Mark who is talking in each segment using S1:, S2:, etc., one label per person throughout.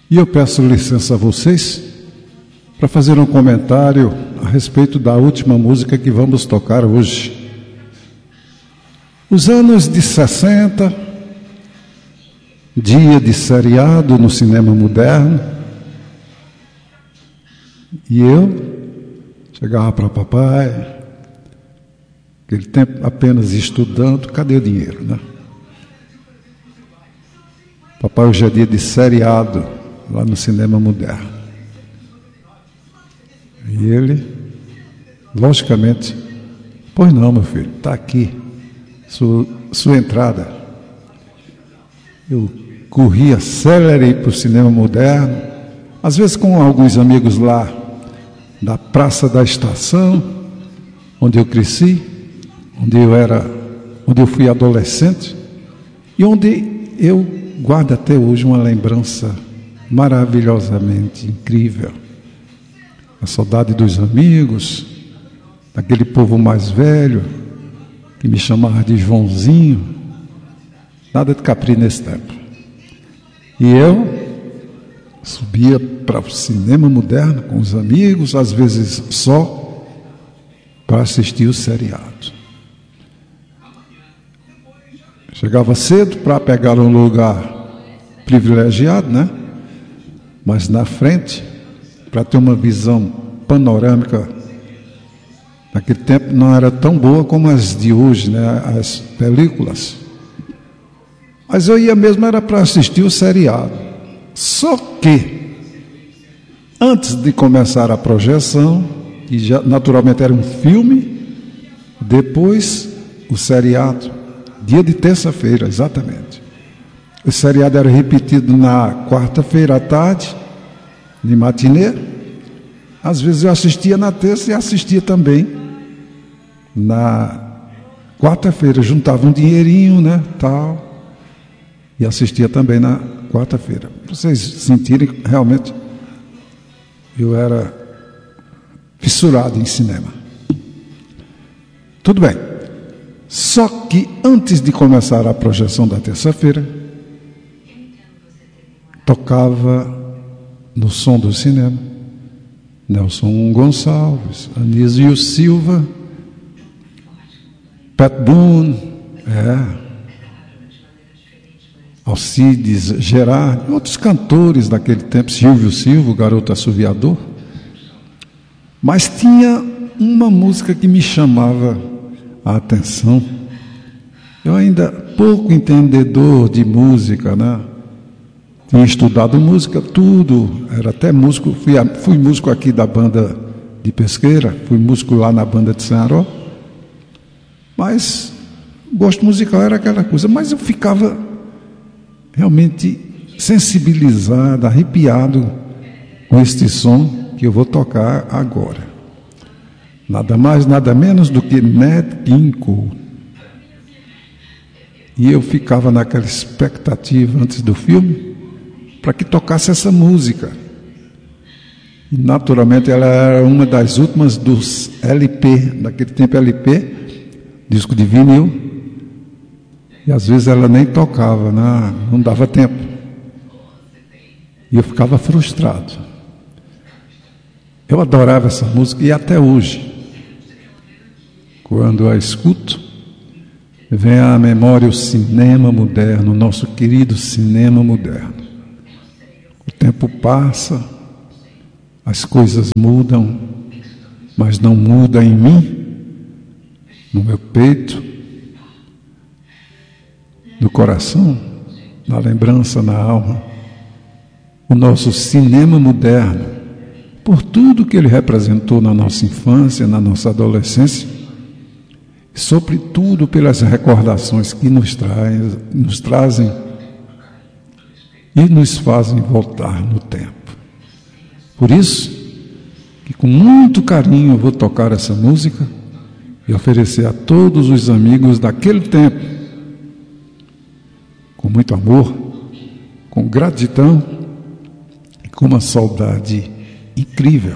S1: E eu peço licença a vocês para fazer um comentário a respeito da última música que vamos tocar hoje. Os anos de 60, dia de seriado no cinema moderno, e eu chegava para papai, aquele tempo apenas estudando, cadê o dinheiro, né? Papai, hoje é dia de seriado lá no cinema moderno. E ele, logicamente, pois não, meu filho, está aqui, sua entrada. Eu corria célere para o cinema moderno, às vezes com alguns amigos lá da Praça da Estação, onde eu cresci, onde eu fui adolescente e onde eu guardo até hoje uma lembrança maravilhosamente incrível. A saudade dos amigos, daquele povo mais velho, que me chamava de Joãozinho, nada de Capri nesse tempo. E eu subia para o cinema moderno com os amigos, às vezes só, para assistir o seriado. Chegava cedo para pegar um lugar privilegiado, né? Mas na frente, para ter uma visão panorâmica, naquele tempo não era tão boa como as de hoje, né? As películas. Mas eu ia mesmo era para assistir o seriado. Só que, antes de começar a projeção, que já naturalmente era um filme, depois o seriado, dia de terça-feira, exatamente. O seriado era repetido na quarta-feira à tarde, de matinê. Às vezes eu assistia na terça e assistia também na quarta-feira. Juntava um dinheirinho, né, tal, e assistia também na quarta-feira. Para vocês sentirem, realmente, eu era fissurado em cinema. Tudo bem. Só que antes de começar a projeção da terça-feira, tocava no som do cinema Nelson Gonçalves, Anísio Silva, Pat Boone, Alcides Gerard, outros cantores daquele tempo, Silvio Silva, o garoto assoviador. Mas tinha uma música que me chamava a atenção. Eu ainda pouco entendedor de música, né? Tinha estudado música, tudo, era até músico, fui músico aqui da banda de Pesqueira, fui músico lá na banda de Sanharó, mas gosto musical era aquela coisa, mas eu ficava realmente sensibilizado, arrepiado com este som que eu vou tocar agora. Nada mais, nada menos do que Nat King Cole. E eu ficava naquela expectativa antes do filme para que tocasse essa música. E naturalmente ela era uma das últimas dos LP, naquele tempo LP, disco de vinil, e às vezes ela nem tocava, não dava tempo. E eu ficava frustrado. Eu adorava essa música e até hoje, quando a escuto, vem à memória o cinema moderno, o nosso querido cinema moderno. O tempo passa, as coisas mudam, mas não muda em mim, no meu peito, no coração, na lembrança, na alma. O nosso cinema moderno, por tudo que ele representou na nossa infância, na nossa adolescência, e sobretudo pelas recordações que nos trazem e nos fazem voltar no tempo. Por isso, que com muito carinho eu vou tocar essa música e oferecer a todos os amigos daquele tempo, com muito amor, com gratidão e com uma saudade incrível.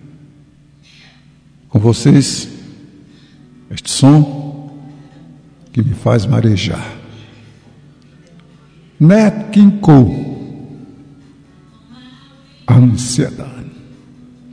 S1: Com vocês, este som que me faz marejar. Nat King Cole. ansiedade.